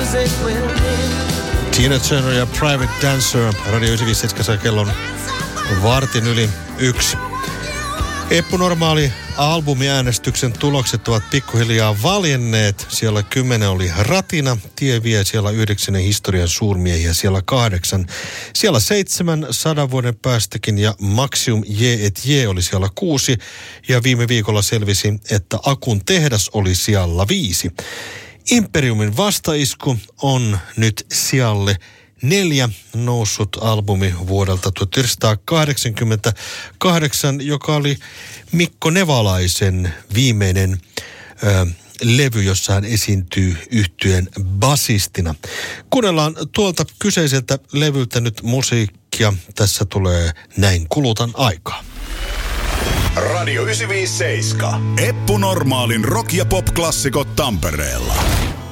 Tina Turner ja Private Dancer. Radio 957 kellon 1:15. Eppu Normaali albumiäänestyksen tulokset ovat pikkuhiljaa valjenneet. Siellä 10 oli Ratina, Tie vie, siellä 9 historian suurmiehiä, siellä 8. Siellä 7 100 vuoden päästäkin ja Maximum J et J oli siellä 6. Ja viime viikolla selvisi, että Akun tehdas oli siellä 5. Imperiumin vastaisku on nyt sijalle 4 noussut albumi vuodelta 1988, joka oli Mikko Nevalaisen viimeinen levy, jossa hän esiintyy yhtyeen basistina. Kuunnellaan tuolta kyseiseltä levyltä nyt musiikkia. Tässä tulee Näin kulutan aikaa. Radio 957. Eppu Normaalin rock- ja pop-klassikot Tampereella.